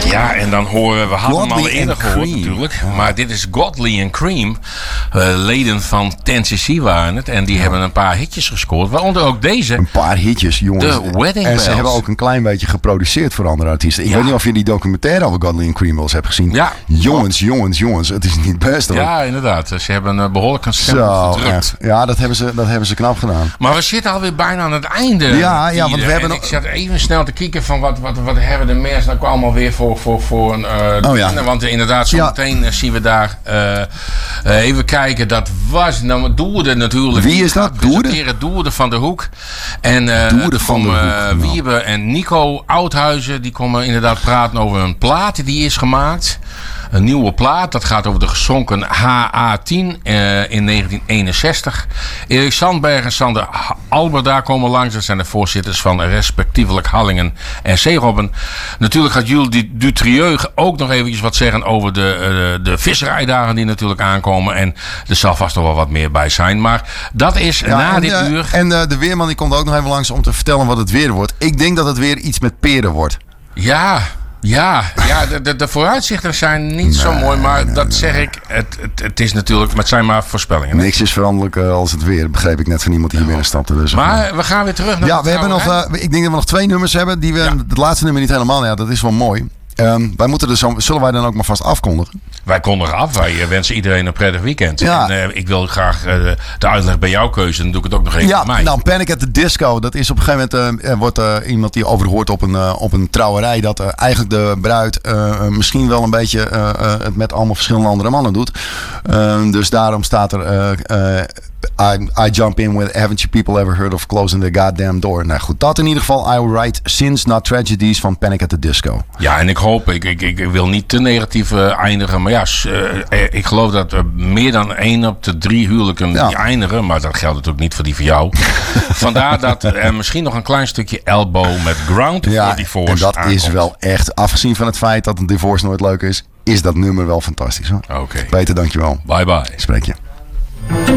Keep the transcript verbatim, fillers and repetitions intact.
Ja, en dan horen we hadden hem al Godley eerder and gehoord Cream. natuurlijk. Maar dit is Godley and Cream. Uh, leden van Ten cc waren het. En die ja. hebben een paar hitjes gescoord. Waaronder ook deze. Een paar hitjes, jongens. De Wedding En Bells. ze hebben ook een klein beetje geproduceerd voor andere artiesten. Ik Ja. weet niet of je die documentaire over Godley and Cream wel eens hebt gezien. Ja. Jongens, jongens, jongens. Het is niet best hoor. Ja, inderdaad. Ze hebben uh, behoorlijk een stem Zo, gedrukt. echt. Ja, dat hebben, ze, dat hebben ze knap gedaan. Maar we zitten alweer bijna aan het einde. Ja, ja, want we hebben en nog- ik zat even snel te kijken van wat, wat, wat hebben de mensen nou allemaal weer voor, voor, voor een... Uh, Oh ja. Want inderdaad, zometeen ja. zien we daar... Uh, uh, even kijken, dat was... Nou, Doerde natuurlijk. Wie is dat? Doerde? Doerde van de Hoek. En uh, Doerde van de Hoek. Uh, Nou. Wiebe en Nico Oudhuizen, die komen inderdaad praten over een plaat die is gemaakt. Een nieuwe plaat, dat gaat over de gezonken H A tien uh, in negentien eenenzestig. Erik Sandberg en Sander Alberda komen langs. Dat zijn de voorzitters van respectievelijk Hallingen en Zeerobben. Natuurlijk gaat Jules Dutrieu ook nog eventjes wat zeggen over de, uh, de visserijdagen die natuurlijk aankomen. En er zal vast nog wel wat meer bij zijn. Maar dat is Ja, na en, dit uh, uur. En uh, de weerman die komt ook nog even langs om te vertellen wat het weer wordt. Ik denk dat het weer iets met peren wordt. Ja, ja, ja de, de, de vooruitzichten zijn niet nee, zo mooi, maar nee, dat nee, zeg nee. ik. Het, het, het is natuurlijk, maar het zijn maar voorspellingen. Hè? Niks is veranderlijk uh, als het weer, begreep ik net van iemand die hier binnenstapte. Dus maar we gaan weer terug naar Ja, we hebben nog, uh, ik denk dat we nog twee nummers hebben. Die we, ja. Het laatste nummer niet helemaal, ja, dat is wel mooi. Um, wij moeten dus zo, zullen wij dan ook maar vast afkondigen? Wij kondigen af. Wij uh, wensen iedereen een prettig weekend. Ja. En uh, ik wil graag uh, de uitleg bij jouw keuze. Dan doe ik het ook nog even ja, bij mij. Nou, Panic at the Disco. Dat is op een gegeven moment uh, er wordt uh, iemand die overhoort op een, uh, op een trouwerij. Dat uh, eigenlijk de bruid uh, misschien wel een beetje uh, uh, het met allemaal verschillende andere mannen doet. Uh, dus daarom staat er... Uh, uh, I, I jump in with haven't you people ever heard of closing the goddamn door. Nou goed, dat in ieder geval. I write Sins Not Tragedies van Panic at the Disco. Ja, en ik hoop, ik, ik, ik wil niet te negatief uh, eindigen. Maar ja, uh, ik geloof dat uh, meer dan één op de drie huwelijken ja. die eindigen. Maar dat geldt natuurlijk niet voor die van jou. Vandaar dat er misschien nog een klein stukje elbow met ground ja, voor divorce en dat aankomt. is wel echt, afgezien van het feit dat een divorce nooit leuk is, is dat nummer wel fantastisch hoor. Oké. Peter, dankjewel. Bye bye. Spreek je.